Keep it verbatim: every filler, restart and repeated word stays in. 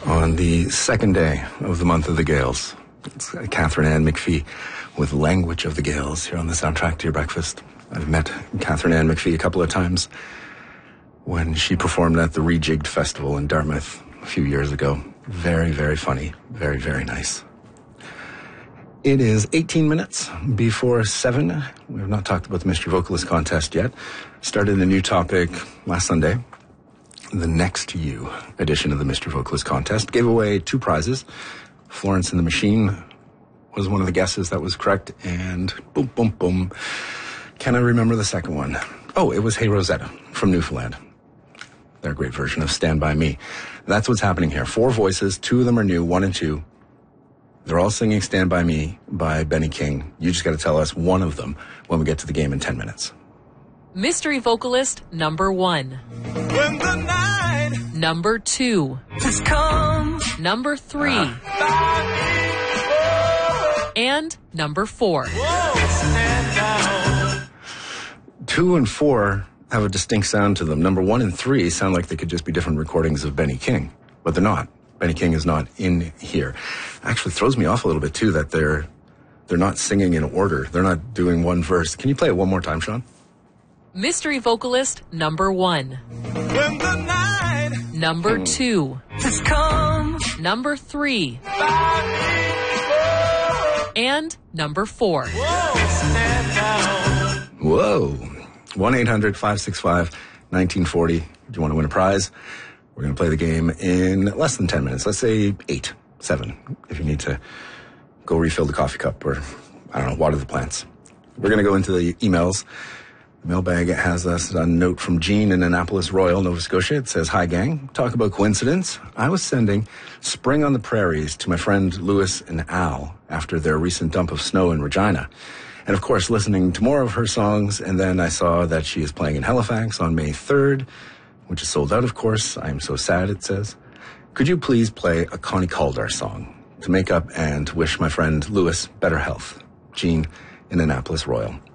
On the second day of the month of the Gales, it's Catherine Ann McPhee with Language of the Gales here on the soundtrack to your breakfast. I've met Catherine Ann McPhee a couple of times when she performed at the Rejigged Festival in Dartmouth a few years ago. Very, very funny. Very, very nice. It is eighteen minutes before seven. We have not talked about the Mystery Vocalist Contest yet. Started a new topic last Sunday. The Next You edition of the Mystery Vocalist Contest. Gave away two prizes. Florence and the Machine was one of the guesses that was correct. And boom, boom, boom. Can I remember the second one? Oh, it was Hey Rosetta from Newfoundland. Their great version of Stand By Me. That's what's happening here. Four voices. Two of them are new, one and two. They're all singing Stand By Me by Benny King. You just got to tell us one of them when we get to the game in ten minutes. Mystery Vocalist number one. When the night Number two. has come. Number three. Ah. And number four. Stand down. Two and four have a distinct sound to them. Number one and three sound like they could just be different recordings of Benny King, but they're not. Benny King is not in here. Actually throws me off a little bit too that they're they're not singing in order. They're not doing one verse. Can you play it one more time, Sean? Mystery Vocalist number one. When the night Number two. has come. Number three. And number four. Stand down. Whoa. one eight hundred five six five one nine four zero. Do you want to win a prize? We're going to play the game in less than ten minutes. Let's say eight, seven, if you need to go refill the coffee cup or, I don't know, water the plants. We're going to go into the emails. The mailbag has us a note from Jean in Annapolis Royal, Nova Scotia. It says, "Hi, gang. Talk about coincidence. I was sending Spring on the Prairies to my friend Louis and Al after their recent dump of snow in Regina. And, of course, listening to more of her songs, and then I saw that she is playing in Halifax on May third, which is sold out, of course. I am so sad," it says. "Could you please play a Connie Kaldar song to make up and wish my friend Louis better health? Jean in Annapolis Royal."